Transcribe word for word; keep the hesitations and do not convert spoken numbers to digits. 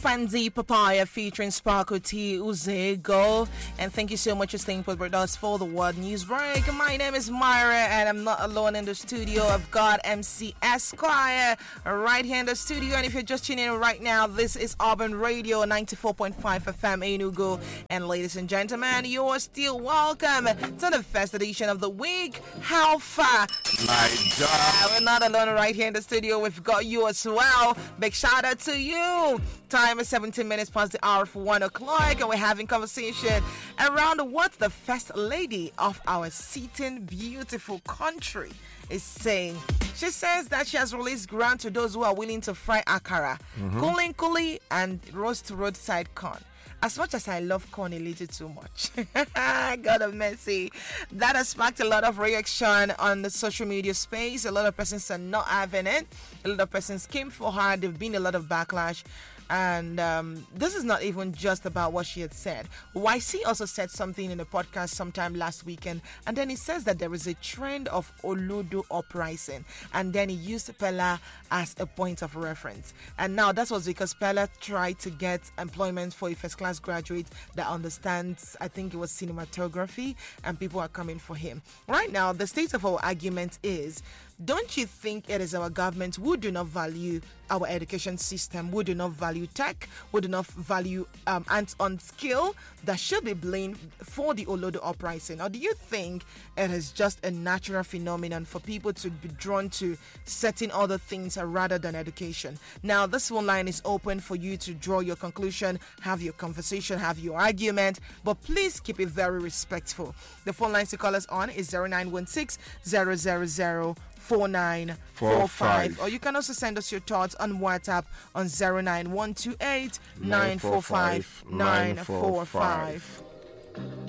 Fancy Papaya featuring Sparkle T Uzego. And thank you so much for staying put with us for the World News Break. My name is Myra and I'm not alone in the studio. I've got M C Esquire right here in the studio. And if you're just tuning in right now, this is Urban Radio ninety-four point five F M Enugu. And ladies and gentlemen, you are still welcome to the first edition of the week. How far? My God. Uh, we're not alone right here in the studio. We've got you as well. Big shout out to you. Time is seventeen minutes past the hour for one o'clock, and we're having conversation around what the first lady of our seating beautiful country is saying. She says that she has released grant to those who are willing to fry akara, mm-hmm. cooling coolie, and roast roadside corn. As much as I love corn a little too much, God of mercy, that has sparked a lot of reaction on the social media space. A lot of persons are not having it. A lot of persons came for her. There've been a lot of backlash. And um, this is not even just about what she had said. Y C also said something in a podcast sometime last weekend, and then he says that there is a trend of Olodo uprising, and then he used Pella as a point of reference. And now that was because Pella tried to get employment for a first class graduate that understands, I think it was cinematography, and people are coming for him. Right now, the state of our argument is, don't you think it is our government who do not value our education system, who do not value tech, who do not value um, hands-on skill, that should be blamed for the Olodo uprising? Or do you think it is just a natural phenomenon for people to be drawn to certain other things rather than education? Now, this one line is open for you to draw your conclusion, have your conversation, have your argument, but please keep it very respectful. The phone lines to call us on is zero nine one six, zero zero zero, four nine four five, or you can also send us your thoughts on WhatsApp on zero nine one two eight, nine four five, nine four five.